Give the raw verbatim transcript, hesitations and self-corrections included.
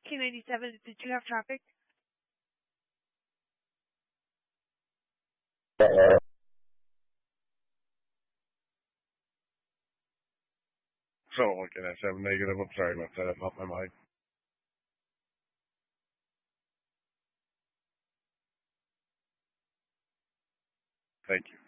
K ninety-seven, did you have traffic? Uh, so, okay, that's seven negative. I'm sorry about that. I popped my mic. Thank you.